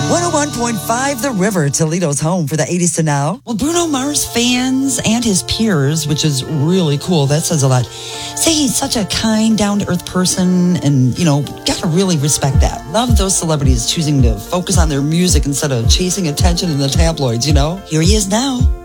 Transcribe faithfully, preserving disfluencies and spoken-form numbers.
one oh one point five The River, Toledo's home for the eighties to now. Well, Bruno Mars fans and his peers, which is really cool, that says a lot, say he's such a kind, down-to-earth person, and, you know, gotta really respect that. Love those celebrities choosing to focus on their music instead of chasing attention in the tabloids, you know? Here he is now.